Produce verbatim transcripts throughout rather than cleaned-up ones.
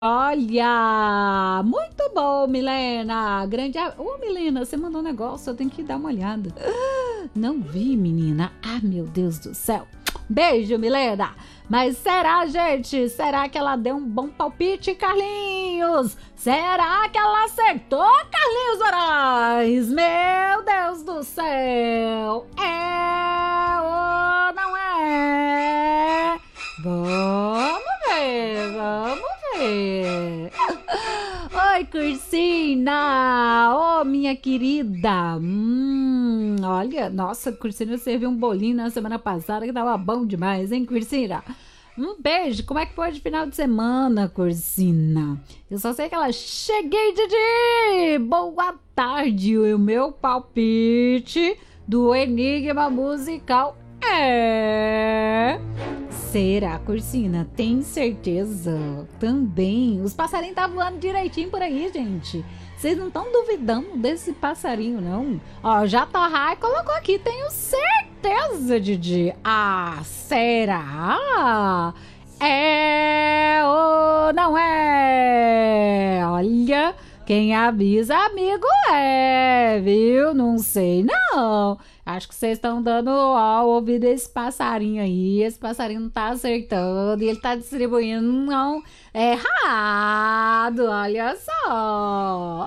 Olha, muito bom, Milena. Grande. a- Ô, Milena, você mandou um negócio, eu tenho que dar uma olhada. Ah, Não vi, menina. Ah, meu Deus do céu. Beijo, Milena. Mas será, gente? Será que ela deu um bom palpite, Carlinhos? Será que ela acertou, Carlinhos Moraes? Meu Deus do céu. É ou não é? Vamos ver, vamos ver. Oi, Cursina! Ô, minha querida! Hum, olha, nossa, Cursina serviu um bolinho na semana passada que tava bom demais, hein, Cursina? Um beijo! Como é que foi de final de semana, Cursina? Eu só sei que ela cheguei, Didi! Boa tarde! O meu palpite do Enigma Musical é... Será, Cursina? Tem certeza? Também. Os passarinhos tá voando direitinho por aí, gente. Vocês não estão duvidando desse passarinho, não? Ó, já Torrai colocou aqui, tenho certeza, Didi. Ah, será? É ou não é? Olha, quem avisa, amigo é, viu? Não sei, não. Acho que vocês estão dando ó, ouvido a esse passarinho aí. Esse passarinho não tá acertando e ele tá distribuindo não errado. Olha só.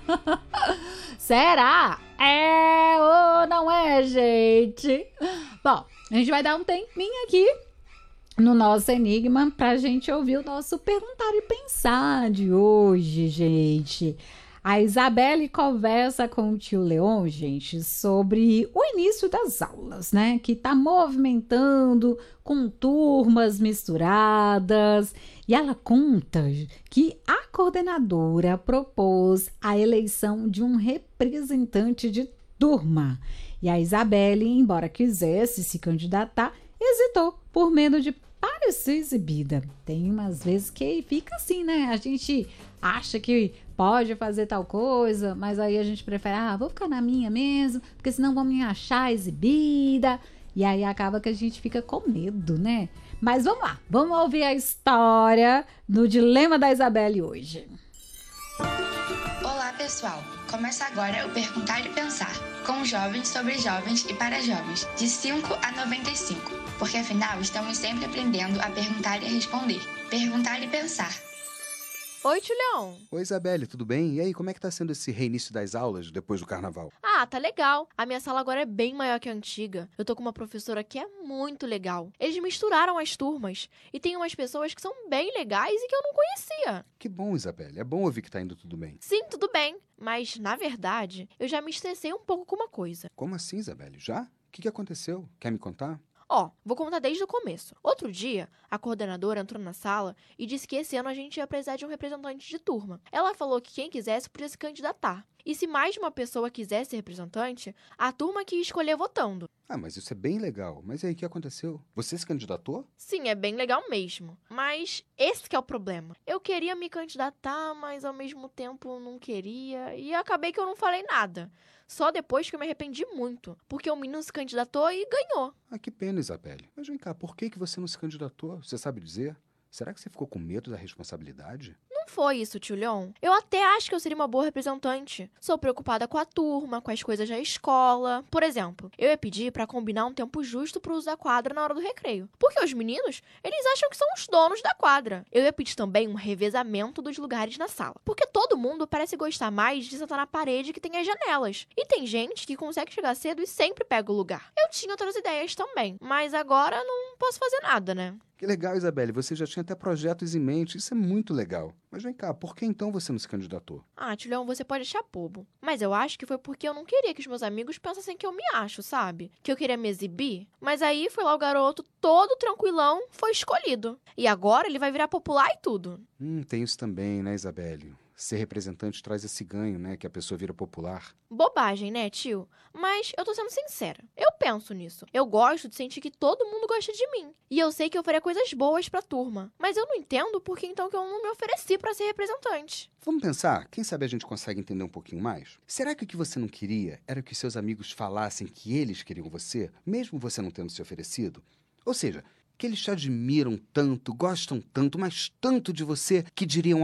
Será? É ou não é, gente? Bom, a gente vai dar um tempinho aqui no nosso enigma pra gente ouvir o nosso perguntar e pensar de hoje, gente. A Isabelle conversa com o tio Leon, gente, sobre o início das aulas, né? Que tá movimentando com turmas misturadas. E ela conta que a coordenadora propôs a eleição de um representante de turma. E a Isabelle, embora quisesse se candidatar, hesitou por medo de parecer exibida. Tem umas vezes que fica assim, né? A gente acha que pode fazer tal coisa, mas aí a gente prefere, ah, vou ficar na minha mesmo, porque senão vão me achar exibida. E aí acaba que a gente fica com medo, né? Mas vamos lá, vamos ouvir a história do dilema da Isabelle hoje. Olá, pessoal! Começa agora o Perguntar e Pensar, com jovens sobre jovens e para jovens, de cinco a noventa e cinco, porque afinal estamos sempre aprendendo a perguntar e a responder. Perguntar e Pensar. Oi, tio Leon. Oi, Isabelle, tudo bem? E aí, como é que tá sendo esse reinício das aulas depois do carnaval? Ah, tá legal. A minha sala agora é bem maior que a antiga. Eu tô com uma professora que é muito legal. Eles misturaram as turmas. E tem umas pessoas que são bem legais e que eu não conhecia. Que bom, Isabelle. É bom ouvir que tá indo tudo bem. Sim, tudo bem. Mas, na verdade, eu já me estressei um pouco com uma coisa. Como assim, Isabelle? Já? O que, que aconteceu? Quer me contar? Ó, vou contar desde o começo. Outro dia, a coordenadora entrou na sala e disse que esse ano a gente ia precisar de um representante de turma. Ela falou que quem quisesse podia se candidatar. E se mais de uma pessoa quisesse ser representante, a turma que ia escolher votando. Ah, mas isso é bem legal. Mas e aí, o que aconteceu? Você se candidatou? Sim, é bem legal mesmo. Mas esse que é o problema. Eu queria me candidatar, mas ao mesmo tempo não queria. E acabei que eu não falei nada. Só depois que eu me arrependi muito. Porque o menino se candidatou e ganhou. Ah, que pena, Isabelle. Mas vem cá, por que, que você não se candidatou? Você sabe dizer? Será que você ficou com medo da responsabilidade? Não foi isso, tio Leon. Eu até acho que eu seria uma boa representante. Sou preocupada com a turma, com as coisas da escola. Por exemplo, eu ia pedir pra combinar um tempo justo pro uso da quadra na hora do recreio. Porque os meninos, eles acham que são os donos da quadra. Eu ia pedir também um revezamento dos lugares na sala. Porque todo mundo parece gostar mais de sentar na parede que tem as janelas. E tem gente que consegue chegar cedo e sempre pega o lugar. Eu tinha outras ideias também, mas agora não posso fazer nada, né? Que legal, Isabelle. Você já tinha até projetos em mente. Isso é muito legal. Mas vem cá, por que então você não se candidatou? Ah, tio Leão, você pode achar bobo. Mas eu acho que foi porque eu não queria que os meus amigos pensassem que eu me acho, sabe? Que eu queria me exibir. Mas aí foi lá o garoto, todo tranquilão, foi escolhido. E agora ele vai virar popular e tudo. Hum, tem isso também, né, Isabelle? Ser representante traz esse ganho, né? Que a pessoa vira popular. Bobagem, né, tio? Mas eu tô sendo sincera. Eu penso nisso. Eu gosto de sentir que todo mundo gosta de mim. E eu sei que eu faria coisas boas pra turma. Mas eu não entendo por que então que eu não me ofereci pra ser representante. Vamos pensar? Quem sabe a gente consegue entender um pouquinho mais? Será que o que você não queria era que seus amigos falassem que eles queriam você, mesmo você não tendo se oferecido? Ou seja, que eles te admiram tanto, gostam tanto, mas tanto de você, que diriam